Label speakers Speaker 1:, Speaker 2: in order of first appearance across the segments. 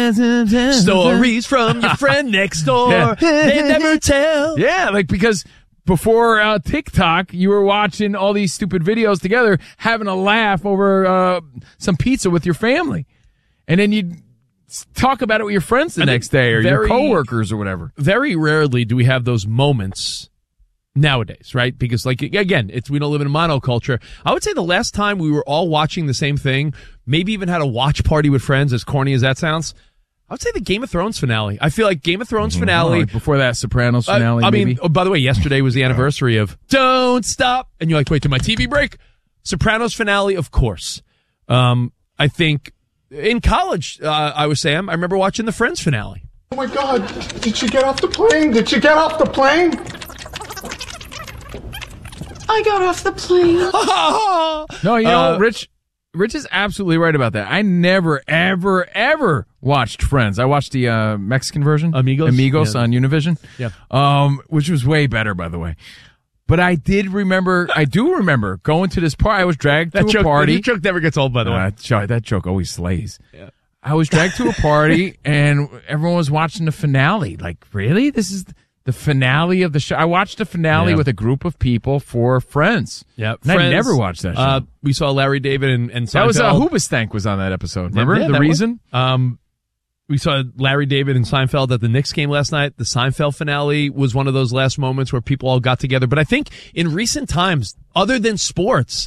Speaker 1: Stories from your friend next door.
Speaker 2: Yeah.
Speaker 1: They never tell.
Speaker 2: Yeah, like because before TikTok, you were watching all these stupid videos together, having a laugh over some pizza with your family. And then you'd talk about it with your friends the next day or your coworkers or whatever.
Speaker 1: Very rarely do we have those moments nowadays, right? Because, like, again, we don't live in a monoculture. I would say the last time we were all watching the same thing, maybe even had a watch party with friends, as corny as that sounds, I would say the Game of Thrones finale. I feel like Game of Thrones finale.
Speaker 2: Like before that Sopranos finale,
Speaker 1: mean, by the way, yesterday was the anniversary of Don't Stop. And you're like, wait, did my TV break? Sopranos finale, of course. I think in college, I was Sam, I remember watching the Friends finale.
Speaker 3: Oh my God, did you get off the plane? Did you get off the plane?
Speaker 4: I got off the plane.
Speaker 2: No, you know, Rich is absolutely right about that. I never, ever, ever watched Friends. I watched the Mexican version, Amigos on Univision, which was way better, by the way. But I do remember going to this party. I was dragged to a party.
Speaker 1: That joke never gets old, by the way.
Speaker 2: That joke always slays. Yeah. I was dragged to a party, and everyone was watching the finale. Like, really? This is the finale of the show? I watched the finale with a group of people for Friends.
Speaker 1: Yeah,
Speaker 2: I never watched that show.
Speaker 1: We saw Larry David and Seinfeld.
Speaker 2: That was Hoobastank was on that episode. Remember the reason?
Speaker 1: We saw Larry David and Seinfeld at the Knicks game last night. The Seinfeld finale was one of those last moments where people all got together. But I think in recent times, other than sports,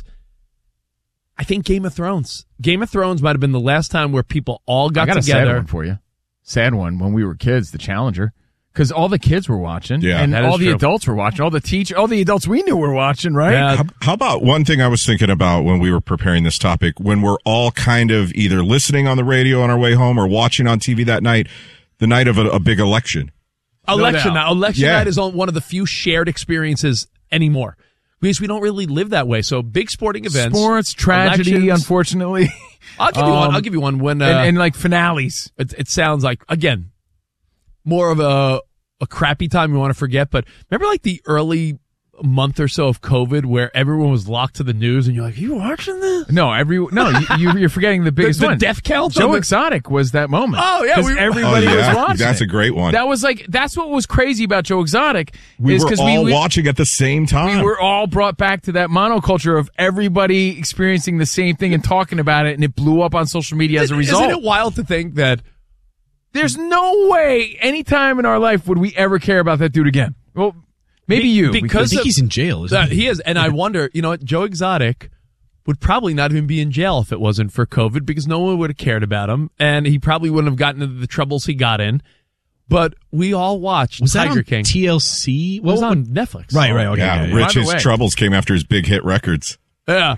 Speaker 1: I think Game of Thrones. Game of Thrones might have been the last time where people all got together.
Speaker 2: I got a sad one for you. Sad one when we were kids, The Challenger. Because all the kids were watching, and all the adults were watching, all the adults we knew were watching, right?
Speaker 5: Yeah. How about one thing I was thinking about when we were preparing this topic, when we're all kind of either listening on the radio on our way home or watching on TV that night, the night of a big election.
Speaker 1: Election night is one of the few shared experiences anymore. Because we don't really live that way. So big sporting events.
Speaker 2: Sports, tragedy, elections. Unfortunately.
Speaker 1: I'll give you one. When
Speaker 2: and like finales.
Speaker 1: It sounds like, again, more of a crappy time you want to forget, but remember like the early month or so of COVID where everyone was locked to the news and you're like, are you watching this?
Speaker 2: No, you're forgetting the biggest
Speaker 1: the
Speaker 2: one.
Speaker 1: Death count?
Speaker 2: Joe Exotic was that moment.
Speaker 1: Oh, yeah.
Speaker 2: Everybody was watching.
Speaker 5: That's a great one.
Speaker 2: That's what was crazy about Joe Exotic.
Speaker 5: We were all watching at the same time.
Speaker 2: We were all brought back to that monoculture of everybody experiencing the same thing and talking about it, and it blew up on social media as a result.
Speaker 1: Isn't it wild to think that
Speaker 2: there's no way any time in our life would we ever care about that dude again? Well, maybe you.
Speaker 6: Because I think he's in jail, isn't he?
Speaker 1: He is. And I wonder, Joe Exotic would probably not even be in jail if it wasn't for COVID because no one would have cared about him. And he probably wouldn't have gotten into the troubles he got in. But we all watched Tiger King.
Speaker 6: TLC?
Speaker 1: It was on Netflix.
Speaker 6: Right. Okay.
Speaker 5: Yeah, Rich, his troubles came after his big hit records.
Speaker 1: Yeah.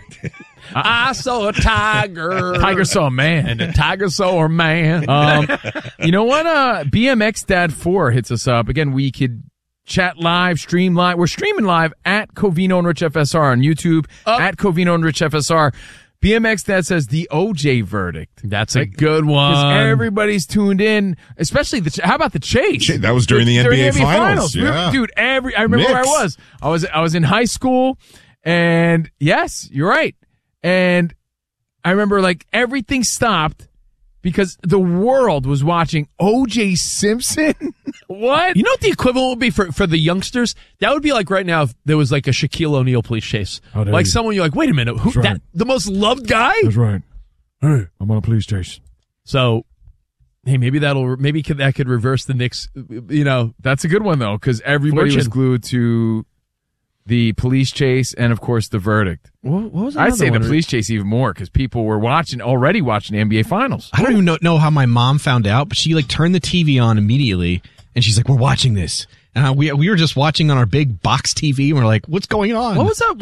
Speaker 1: I saw a tiger.
Speaker 2: Tiger saw a man.
Speaker 1: And the tiger saw a man.
Speaker 2: You know what? BMX Dad 4 hits us up. Again, we could chat live, stream live. We're streaming live at Covino and Rich FSR on YouTube, at Covino and Rich FSR. BMX Dad says the OJ verdict.
Speaker 1: That's a good one.
Speaker 2: Because everybody's tuned in, especially how about the chase?
Speaker 5: That was during the NBA Finals. Yeah.
Speaker 2: Dude, I remember where I was. I was in high school, and yes, you're right. And I remember everything stopped because the world was watching O.J. Simpson. What?
Speaker 1: You know what the equivalent would be for the youngsters? That would be like right now if there was like a Shaquille O'Neal police chase. Someone you're like, wait a minute, who? Right. The most loved guy?
Speaker 2: That's right. Hey, I'm on a police chase.
Speaker 1: So, hey, maybe that could reverse the Knicks.
Speaker 2: That's a good one though because everybody was glued to the police chase, and of course the verdict.
Speaker 1: What was
Speaker 2: I'd say the police chase even more because people were already watching the NBA Finals.
Speaker 6: I don't even know how my mom found out, but she turned the TV on immediately, and she's like, "We're watching this," and we were just watching on our big box TV, and we're like, "What's going on?"
Speaker 1: What was that?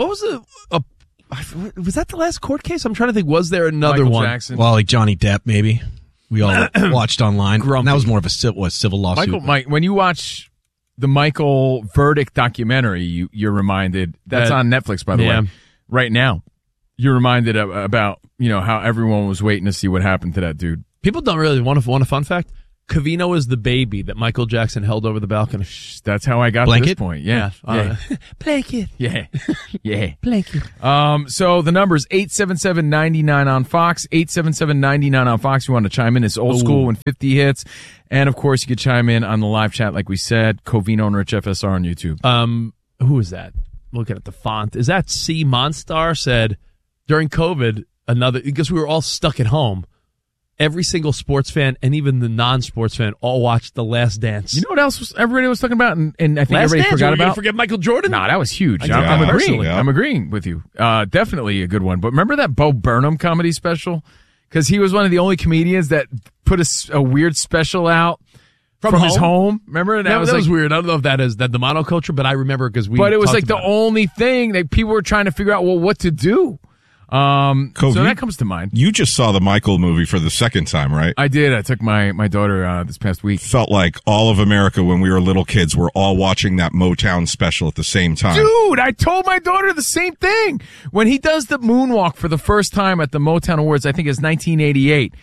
Speaker 1: Was that the last court case? I'm trying to think. Was there another
Speaker 2: Michael
Speaker 1: one?
Speaker 2: Jackson.
Speaker 6: Well, like Johnny Depp, maybe. We all watched online. And that was more of a civil lawsuit.
Speaker 2: When you watch the Michael verdict documentary, you're reminded that's on Netflix, by the way. Right now, you're reminded about how everyone was waiting to see what happened to that dude.
Speaker 1: People don't really want a fun fact. Covino is the baby that Michael Jackson held over the balcony.
Speaker 2: That's how I got to this point. Yeah.
Speaker 1: Blanket.
Speaker 2: Yeah. Yeah.
Speaker 1: Blanket.
Speaker 2: So the number is 877-99 on Fox, 877-99 on Fox. You want to chime in. It's old school when 50 hits. And of course, you could chime in on the live chat, like we said, Covino and Rich FSR on YouTube.
Speaker 1: Who is that? Looking at the font. Is that C Monstar said during COVID, because we were all stuck at home, every single sports fan and even the non-sports fan all watched The Last Dance.
Speaker 2: You know what else everybody was talking about, and I think
Speaker 1: Last
Speaker 2: everybody
Speaker 1: Dance?
Speaker 2: forgot
Speaker 1: Were you
Speaker 2: about?
Speaker 1: gonna forget Michael Jordan?
Speaker 2: Nah, that was huge. I'm agreeing. Yeah. I'm agreeing with you. Definitely a good one. But remember that Bo Burnham comedy special? Because he was one of the only comedians that put a weird special out from his home. Remember? And
Speaker 1: that was weird. I don't know if that is the monoculture, but I remember because we.
Speaker 2: But it was like the
Speaker 1: it.
Speaker 2: only thing that people were trying to figure out. Well, what to do. So that comes to mind.
Speaker 5: You just saw the Michael movie for the second time, right?
Speaker 2: I did. I took my daughter this past week.
Speaker 5: Felt like all of America when we were little kids were all watching that Motown special at the same time.
Speaker 2: Dude, I told my daughter the same thing. When he does the moonwalk for the first time at the Motown Awards, I think it's 1988.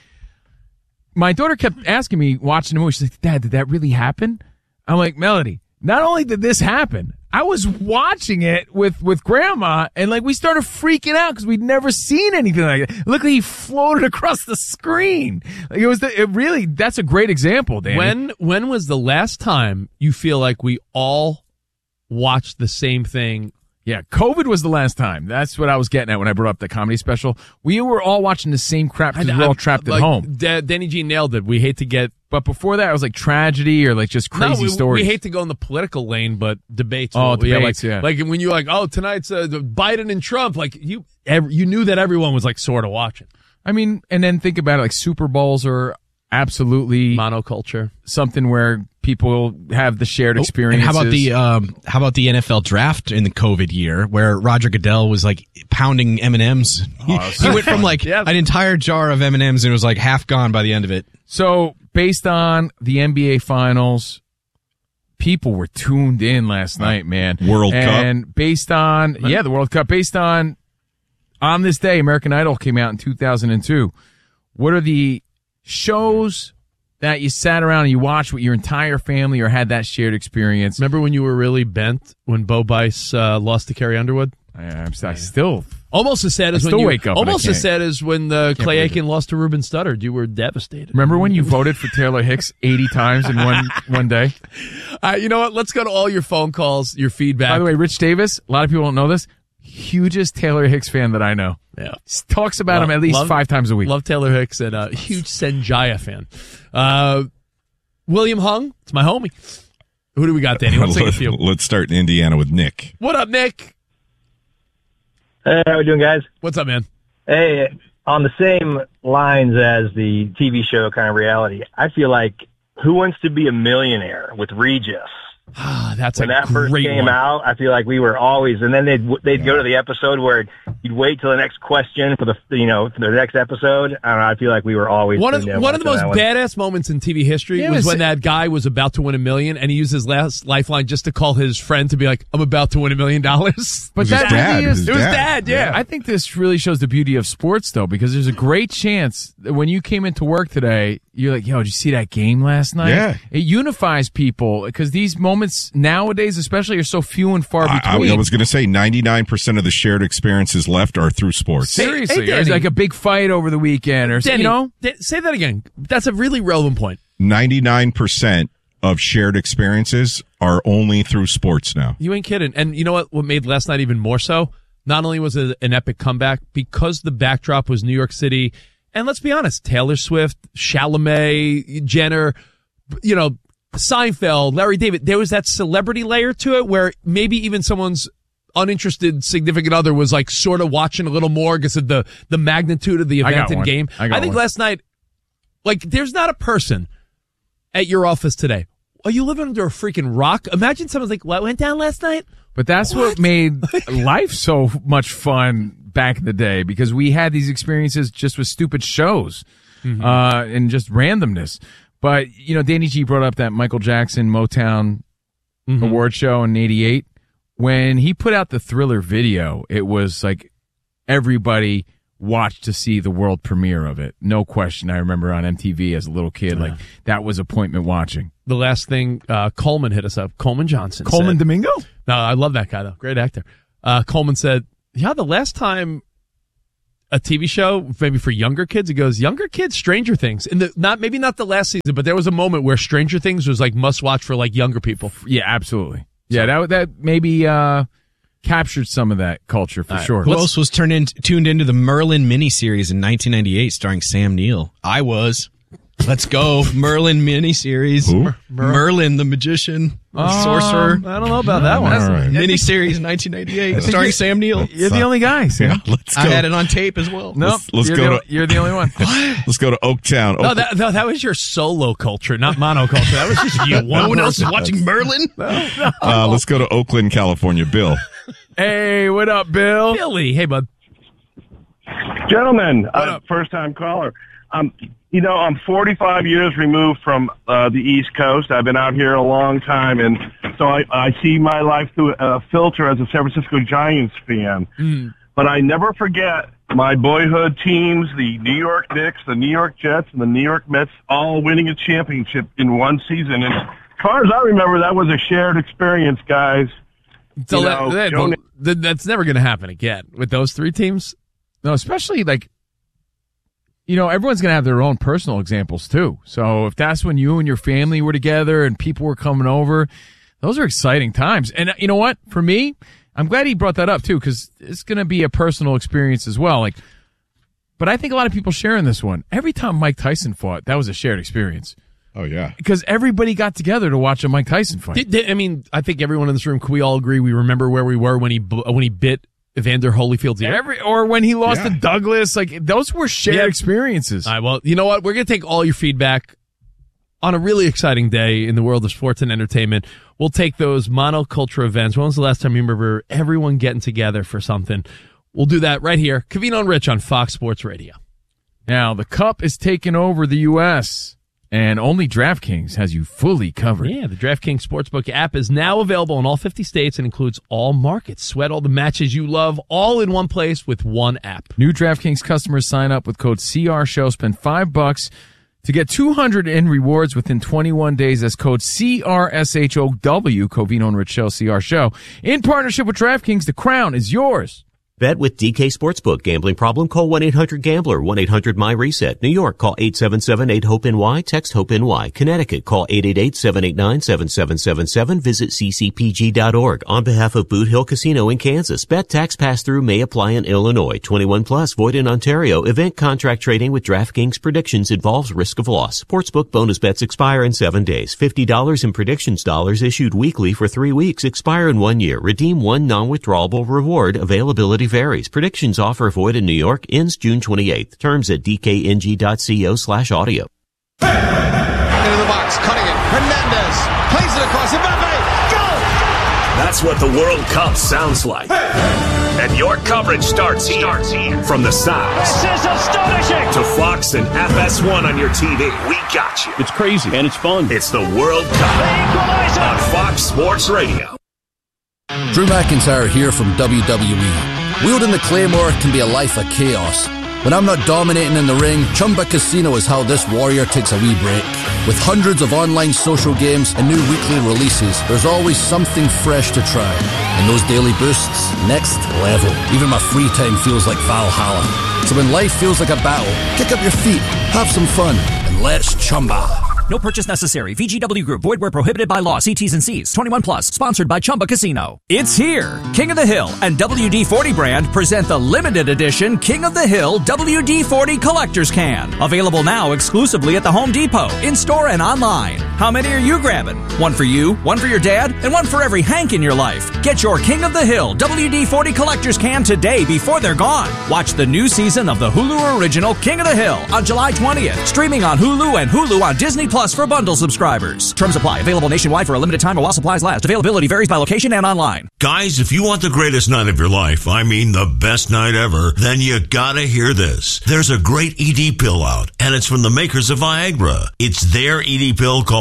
Speaker 2: My daughter kept asking me, watching the movie, she's like, Dad, did that really happen? I'm like, Melody, not only did this happen, I was watching it with Grandma, and like we started freaking out because we'd never seen anything like that. Look, he floated across the screen. Like that's a great example, Danny.
Speaker 1: When was the last time you feel like we all watched the same thing?
Speaker 2: Yeah, COVID was the last time. That's what I was getting at when I brought up the comedy special. We were all watching the same crap because we were all trapped at home.
Speaker 1: Danny G nailed it. We hate to get...
Speaker 2: But before that, it was like tragedy or like just crazy stories.
Speaker 1: We hate to go in the political lane, but debates.
Speaker 2: Debates, yeah.
Speaker 1: Like when you're like, oh, tonight's Biden and Trump. Like you knew that everyone was like sort of watching.
Speaker 2: I mean, and then think about it. Like Super Bowls are absolutely
Speaker 1: monoculture.
Speaker 2: Something where people have the shared experiences.
Speaker 6: And how about the NFL draft in the COVID year where Roger Goodell was like pounding M&Ms? He went from like an entire jar of M&Ms and it was like half gone by the end of it.
Speaker 2: So based on the NBA Finals, people were tuned in last night, man.
Speaker 5: World Cup.
Speaker 2: And based on, the World Cup, based on this day, American Idol came out in 2002. What are the shows that you sat around and you watched with your entire family or had that shared experience?
Speaker 1: Remember when you were really bent when Bo Bice lost to Carrie Underwood?
Speaker 2: I still
Speaker 1: almost as sad as when
Speaker 2: you
Speaker 1: wake up. Almost as sad as when Clay Aiken lost to Ruben Studdard. You were devastated.
Speaker 2: Remember when you voted for Taylor Hicks 80 times in one day?
Speaker 1: You know what? Let's go to all your phone calls, your feedback.
Speaker 2: By the way, Rich Davis, a lot of people don't know this, hugest Taylor Hicks fan that I know.
Speaker 1: Yeah.
Speaker 2: Talks about him at least 5 times a week.
Speaker 1: Love Taylor Hicks and a huge Senjaya fan. William Hung, it's my homie. Who do we got, Danny?
Speaker 5: Let's start in Indiana with Nick.
Speaker 1: What up, Nick?
Speaker 7: Hey, how we doing, guys?
Speaker 1: What's up, man?
Speaker 7: Hey, on the same lines as the TV show kind of reality, I feel like Who Wants to Be a Millionaire with Regis.
Speaker 1: That's
Speaker 7: when
Speaker 1: that
Speaker 7: first came out, I feel like we were always, and then they'd go to the episode where you'd wait till the next question for the next episode. I don't know. I feel like we were always
Speaker 1: one of the most badass moments in TV history was when that guy was about to win $1 million and he used his last lifeline just to call his friend to be like, "I'm about to win $1 million."
Speaker 2: But that really is it was dad. Yeah, I think this really shows the beauty of sports, though, because there's a great chance that when you came into work today, you're like, "Yo, did you see that game last night?"
Speaker 5: Yeah,
Speaker 2: it unifies people because these moments nowadays, especially, are so few and far between.
Speaker 5: I was going to say 99% of the shared experiences left are through sports.
Speaker 2: Seriously,
Speaker 1: hey,
Speaker 2: there's like a big fight over the weekend, or
Speaker 1: Danny, say that again. That's a really relevant point.
Speaker 5: 99% of shared experiences are only through sports now.
Speaker 1: You ain't kidding. And you know what? What made last night even more so? Not only was it an epic comeback, because the backdrop was New York City, and let's be honest, Taylor Swift, Chalamet, Jenner, Seinfeld, Larry David, there was that celebrity layer to it where maybe even someone's uninterested significant other was like sort of watching a little more because of the magnitude of the event and game. I think last night, like, there's not a person at your office today. Are you living under a freaking rock? Imagine someone's like, "What went down last night?"
Speaker 2: But that's what made life so much fun back in the day, because we had these experiences just with stupid shows and just randomness. But, Danny G brought up that Michael Jackson Motown award show in '88. When he put out the Thriller video, it was like everybody watch to see the world premiere of it. No question. I remember on MTV as a little kid, like that was appointment watching.
Speaker 1: The last thing, Coleman hit us up. Coleman Johnson.
Speaker 2: Coleman Domingo?
Speaker 1: No, I love that guy though. Great actor. Coleman said, yeah, the last time a TV show, maybe for younger kids, he goes, younger kids, Stranger Things. Maybe not the last season, but there was a moment where Stranger Things was like must watch for like younger people.
Speaker 2: Yeah, absolutely. Yeah, that maybe captured some of that culture for sure.
Speaker 6: Who else was tuned into the Merlin miniseries in 1998 starring Sam Neill? I was. Let's go. Merlin miniseries. Merlin the magician, sorcerer.
Speaker 1: I don't know about that one.
Speaker 6: Right. Miniseries 1998 starring Sam Neill.
Speaker 2: You're the only guy, Sam.
Speaker 5: Yeah,
Speaker 6: I had it on tape as well.
Speaker 2: No, you're the only one.
Speaker 5: Let's go to Oaktown.
Speaker 1: No, that was your solo culture, not monoculture. That was just you.
Speaker 6: No one else is watching Merlin.
Speaker 5: Let's go to Oakland, California. Bill.
Speaker 2: Hey, what up, Bill?
Speaker 1: Billy. Hey, bud.
Speaker 8: Gentlemen, first-time caller. I'm 45 years removed from the East Coast. I've been out here a long time, and so I see my life through a filter as a San Francisco Giants fan. But I never forget my boyhood teams, the New York Knicks, the New York Jets, and the New York Mets, all winning a championship in one season. And as far as I remember, that was a shared experience, guys.
Speaker 1: So that's never going to happen again with those three teams.
Speaker 2: No, especially like, everyone's going to have their own personal examples too. So if that's when you and your family were together and people were coming over, those are exciting times. And you know what? For me, I'm glad he brought that up too, because it's going to be a personal experience as well. But I think a lot of people share in this one. Every time Mike Tyson fought, that was a shared experience.
Speaker 5: Oh, yeah.
Speaker 2: Because everybody got together to watch a Mike Tyson fight.
Speaker 1: I think everyone in this room, can we all agree we remember where we were when he bit Evander Holyfield's ear?
Speaker 2: Or when he lost to Douglas. Those were shared experiences.
Speaker 1: All right, well, you know what? We're going to take all your feedback on a really exciting day in the world of sports and entertainment. We'll take those monoculture events. When was the last time you remember everyone getting together for something? We'll do that right here. Covino and Rich on Fox Sports Radio.
Speaker 2: Now, the Cup is taking over the U.S., and only DraftKings has you fully covered.
Speaker 1: Yeah, the DraftKings Sportsbook app is now available in all 50 states and includes all markets. Sweat all the matches you love, all in one place with one app.
Speaker 2: New DraftKings customers sign up with code CRSHOW. Spend $5 to get $200 in rewards within 21 days. That's code CRSHOW, Covino and Rich Show, CR Show. In partnership with DraftKings, the crown is yours.
Speaker 9: Bet with DK Sportsbook. Gambling problem? Call 1-800-GAMBLER. 1-800-MY-RESET. New York, call 877-8-HOPE-NY. Text HOPE-NY. Connecticut, call 888-789-7777. Visit ccpg.org. On behalf of Boot Hill Casino in Kansas, bet tax pass-through may apply in Illinois. 21 plus, void in Ontario. Event contract trading with DraftKings predictions involves risk of loss. Sportsbook bonus bets expire in 7 days. $50 in predictions dollars issued weekly for 3 weeks. Expire in 1 year. Redeem one non-withdrawable reward. Availability varies. Predictions offer void in New York. Ends June 28th. Terms at dkng.co/audio.
Speaker 10: Into the box, cutting it. Hernandez plays it across. Mbappe, go!
Speaker 11: That's what the World Cup sounds like. And your coverage starts here. From the sounds.
Speaker 12: This is astonishing.
Speaker 11: To Fox and FS1 on your TV. We got you.
Speaker 13: It's crazy and it's fun.
Speaker 11: It's the World Cup on Fox Sports Radio.
Speaker 14: Drew McIntyre here from WWE. Wielding the Claymore can be a life of chaos. When I'm not dominating in the ring, Chumba Casino is how this warrior takes a wee break. With hundreds of online social games and new weekly releases, there's always something fresh to try. And those daily boosts, next level. Even my free time feels like Valhalla. So when life feels like a battle, kick up your feet, have some fun, and let's Chumba.
Speaker 15: No purchase necessary. VGW Group. Void where prohibited by law. See T's and C's. 21 plus. Sponsored by Chumba Casino. It's here. King of the Hill and WD-40 brand present the limited edition King of the Hill WD-40 Collector's Can. Available now exclusively at the Home Depot, in-store and online. How many are you grabbing? One for you, one for your dad, and one for every Hank in your life. Get your King of the Hill WD-40 Collector's Can today before they're gone. Watch the new season of the Hulu original King of the Hill on July 20th. Streaming on Hulu and Hulu on Disney Plus for bundle subscribers. Terms apply. Available nationwide for a limited time or while supplies last. Availability varies by location and online.
Speaker 16: Guys, if you want the greatest night of your life, I mean the best night ever, then you gotta hear this. There's a great ED pill out, and it's from the makers of Viagra. It's their ED pill called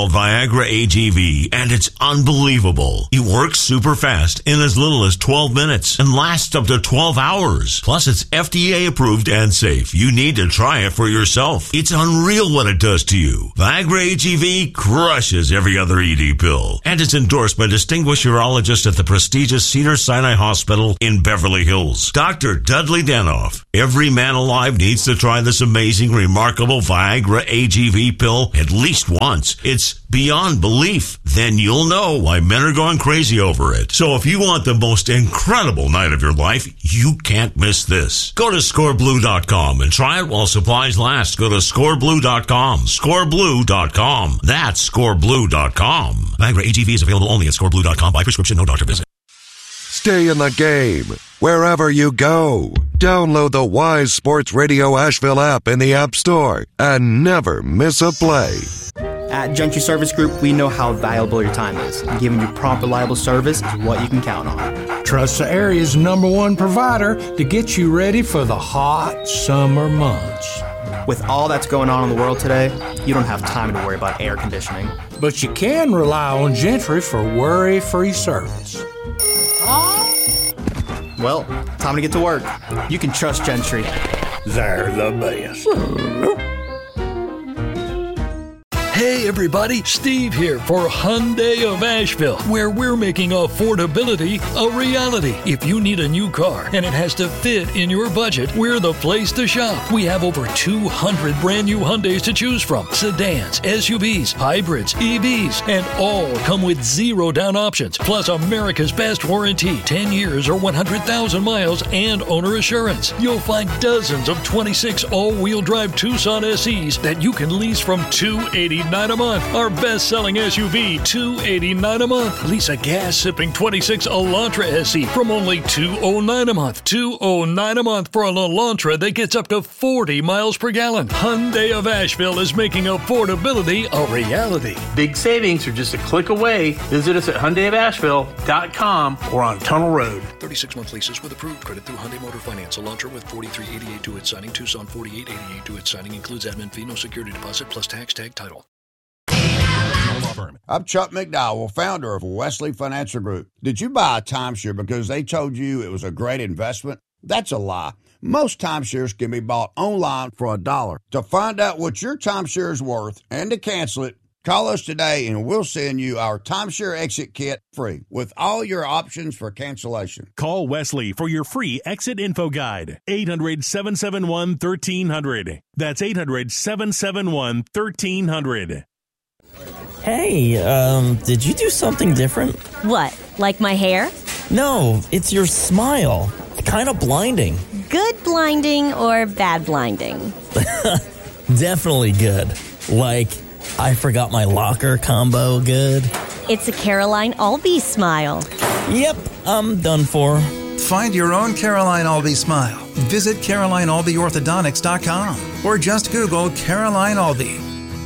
Speaker 16: called Viagra AGV, and it's unbelievable. It works super fast in as little as 12 minutes and lasts up to 12 hours. Plus, it's FDA approved and safe. You need to try it for yourself. It's unreal what it does to you. Viagra AGV crushes every other ED pill, and it's endorsed by distinguished urologist at the prestigious Cedars-Sinai Hospital in Beverly Hills, Dr. Dudley Danoff. Every man alive needs to try this amazing, remarkable Viagra AGV pill at least once. It's beyond belief. Then you'll know why men are going crazy over it. So if you want the most incredible night of your life, you can't miss this. Go to scoreblue.com and try it while supplies last. Go to scoreblue.com. Scoreblue.com. That's scoreblue.com. Viagra AGV is available only at scoreblue.com by prescription, no doctor visit.
Speaker 12: Stay in the game wherever you go. Download the Wise Sports Radio Asheville app in the App Store and never miss a play.
Speaker 13: At Gentry Service Group, we know how valuable your time is. And giving you prompt, reliable service is what you can count on.
Speaker 17: Trust the area's #1 provider to get you ready for the hot summer months.
Speaker 13: With all that's going on in the world today, you don't have time to worry about air conditioning.
Speaker 17: But you can rely on Gentry for worry-free service.
Speaker 13: Well, time to get to work. You can trust Gentry.
Speaker 17: They're the best.
Speaker 18: Hey everybody, Steve here for Hyundai of Asheville, where we're making affordability a reality. If you need a new car and it has to fit in your budget, we're the place to shop. We have over 200 brand new Hyundais to choose from. Sedans, SUVs, hybrids, EVs, and all come with 0 down options. Plus America's best warranty, 10 years or 100,000 miles and owner assurance. You'll find dozens of 26 all-wheel drive Tucson SEs that you can lease from $289 a month. Our best-selling SUV, $289 a month. Lease a gas-sipping 26 Elantra SE from only $209 a month. $209 a month for an Elantra that gets up to 40 miles per gallon. Hyundai of Asheville is making affordability a reality.
Speaker 19: Big savings are just a click away. Visit us at HyundaiofAsheville.com or on Tunnel Road.
Speaker 18: 36-month leases with approved credit through Hyundai Motor Finance. Elantra with 4388 to its signing. Tucson 4888 to its signing. Includes admin fee, no security deposit, plus tax tag title.
Speaker 20: I'm Chuck McDowell, founder of Wesley Financial Group. Did you buy a timeshare because they told you it was a great investment? That's a lie. Most timeshares can be bought online for $1. To find out what your timeshare is worth and to cancel it, call us today and we'll send you our timeshare exit kit free with all your options for cancellation.
Speaker 21: Call Wesley for your free exit info guide. 800-771-1300. That's 800-771-1300.
Speaker 22: Hey, did you do something different?
Speaker 23: What, like my hair?
Speaker 22: No, it's your smile. It's kind of blinding.
Speaker 23: Good blinding or bad blinding?
Speaker 22: Definitely good. Like, I forgot my locker combo good.
Speaker 23: It's a Caroline Albee smile.
Speaker 22: Yep, I'm done for.
Speaker 24: Find your own Caroline Albee smile. Visit CarolineAlbeeOrthodontics.com or just Google Caroline Albee.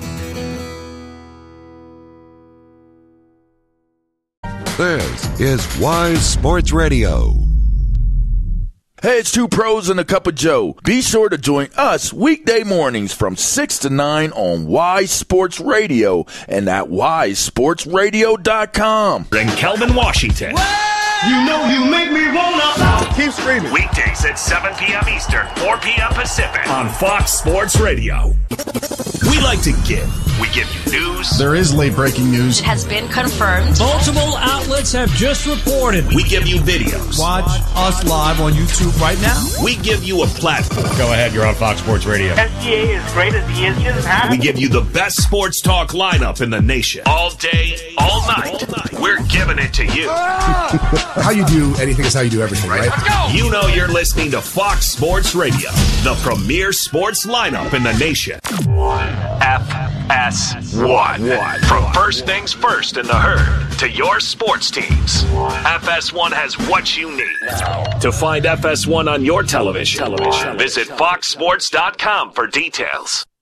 Speaker 12: This is Wise Sports Radio.
Speaker 25: Hey, it's two pros and a cup of Joe. Be sure to join us weekday mornings from 6 to 9 on Wise Sports Radio and at wisesportsradio.com.
Speaker 11: And Kelvin Washington.
Speaker 3: You know you make me wanna keep screaming.
Speaker 11: Weekdays at 7 p.m. Eastern, 4 p.m. Pacific on Fox Sports Radio. We like to give. We give you news.
Speaker 26: There is late breaking news.
Speaker 23: It has been confirmed.
Speaker 27: Multiple outlets have just reported.
Speaker 11: We give you videos.
Speaker 26: Watch us live on YouTube right now.
Speaker 11: We give you a platform.
Speaker 26: Go ahead, you're on Fox Sports Radio.
Speaker 28: SGA is great as he is.
Speaker 11: We give you the best sports talk lineup in the nation. All day, all night. We're giving it to you.
Speaker 26: How you do anything is how you do everything, right?
Speaker 11: Let's go. You know you're listening to Fox Sports Radio, the premier sports lineup in the nation. FS1. From first things first in the herd to your sports teams, FS1 has what you need. To find FS1 on your television, visit foxsports.com for details.